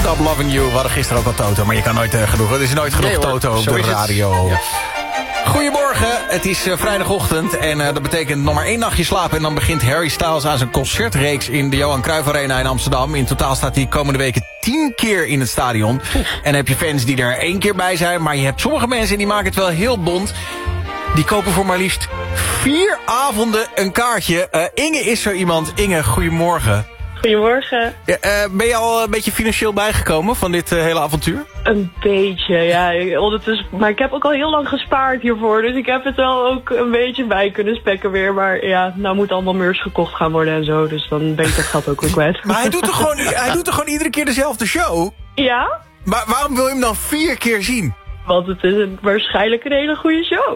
Stop Loving You. We hadden gisteren ook al Toto, maar je kan nooit genoeg. Het is nooit genoeg Toto op de radio. Ja. Goedemorgen, het is vrijdagochtend en dat betekent nog maar 1 nachtje slapen. En dan begint Harry Styles aan zijn concertreeks in de Johan Cruijff Arena in Amsterdam. In totaal staat hij komende weken 10 keer in het stadion. En dan heb je fans die er 1 keer bij zijn, maar je hebt sommige mensen die maken het wel heel bont. Die kopen voor maar liefst 4 avonden een kaartje. Inge is zo iemand. Inge, goedemorgen. Goedemorgen. Ja, ben je al een beetje financieel bijgekomen van dit hele avontuur? Een beetje, ja. Ondertussen, maar ik heb ook al heel lang gespaard hiervoor. Dus ik heb het wel ook een beetje bij kunnen spekken weer. Maar ja, nou moet allemaal merch gekocht gaan worden en zo. Dus dan ben ik dat geld ook weer kwijt. Maar hij doet toch gewoon iedere keer dezelfde show? Ja. Maar waarom wil je hem dan 4 keer zien? Want het is waarschijnlijk een hele goede show.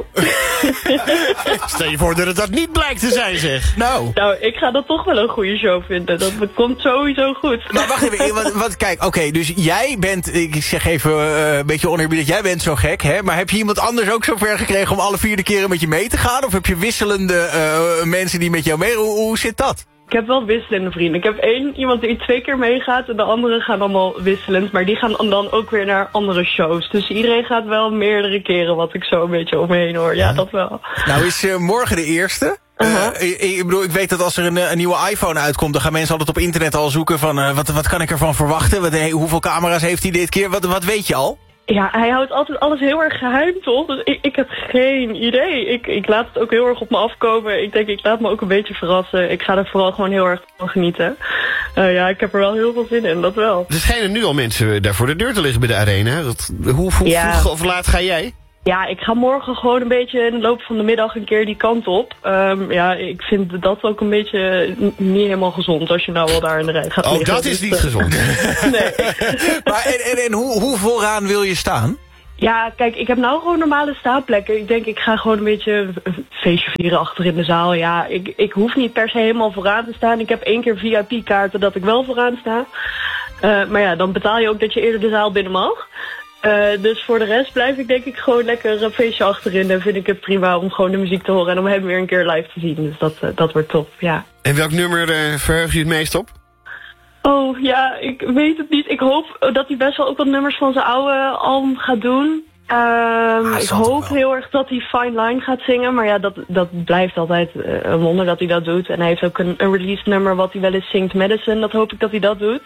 Stel je voor dat het dat niet blijkt te zijn, zeg. Nou, ik ga dat toch wel een goede show vinden. Dat komt sowieso goed. Maar wacht even, kijk, oké, dus jij bent, ik zeg even een beetje oneerbiedig, jij bent zo gek, hè? Maar heb je iemand anders ook zo ver gekregen om alle 4 keren met je mee te gaan? Of heb je wisselende mensen die met jou mee? Hoe zit dat? Ik heb wel wisselende vrienden. Ik heb iemand die 2 keer meegaat en de anderen gaan allemaal wisselend. Maar die gaan dan ook weer naar andere shows. Dus iedereen gaat wel meerdere keren, wat ik zo een beetje om me heen hoor. Ja, dat wel. Nou is morgen de eerste. Ik bedoel, ik weet dat als er een nieuwe iPhone uitkomt, dan gaan mensen altijd op internet al zoeken van wat kan ik ervan verwachten? Hoeveel camera's heeft hij dit keer? Wat weet je al? Ja, hij houdt altijd alles heel erg geheim, toch? Dus ik heb geen idee. Ik laat het ook heel erg op me afkomen. Ik denk, ik laat me ook een beetje verrassen. Ik ga er vooral gewoon heel erg van genieten. Ja, ik heb er wel heel veel zin in, dat wel. Er schijnen nu al mensen daar voor de deur te liggen bij de arena. Hoe vroeg of laat ga jij? Ja, ik ga morgen gewoon een beetje in de loop van de middag een keer die kant op. Ja, ik vind dat ook een beetje niet helemaal gezond als je nou al daar in de rij gaat liggen. Oh, dat is niet gezond. Nee. Maar en hoe vooraan wil je staan? Ja, kijk, ik heb nou gewoon normale staanplekken. Ik denk, ik ga gewoon een beetje een feestje vieren achter in de zaal. Ja, ik hoef niet per se helemaal vooraan te staan. Ik heb 1 keer VIP-kaarten dat ik wel vooraan sta. Maar ja, dan betaal je ook dat je eerder de zaal binnen mag. Dus voor de rest blijf ik denk ik gewoon lekker een feestje achterin. En vind ik het prima om gewoon de muziek te horen en om hem weer een keer live te zien. Dus dat wordt top, ja. En welk nummer verheug je het meest op? Oh, ja, ik weet het niet. Ik hoop dat hij best wel ook wat nummers van zijn oude album gaat doen. Ik hoop heel erg dat hij Fine Line gaat zingen. Maar ja, dat blijft altijd een wonder dat hij dat doet. En hij heeft ook een release nummer wat hij wel eens zingt, Medicine. Dat hoop ik dat hij dat doet.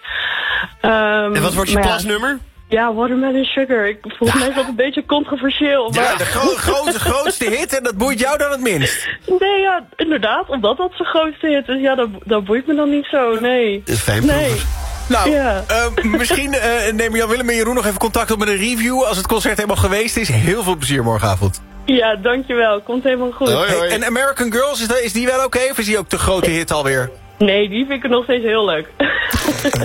En wat wordt je plasnummer? Ja, Watermelon Sugar. Volgens mij is dat een beetje controversieel. Maar... Ja, de grootste hit en dat boeit jou dan het minst. Nee, ja, inderdaad. Omdat dat zijn grootste hit is. Ja, dat boeit me dan niet zo, nee. Dat is fijn. Nee. Nou, ja. Misschien nemen Jan Willem en Jeroen nog even contact op met een review als het concert helemaal geweest is. Heel veel plezier morgenavond. Ja, dankjewel. Komt helemaal goed. Hoi, hoi. En American Girls, is die wel oké? Of is die ook de grote hit alweer? Nee, die vind ik nog steeds heel leuk.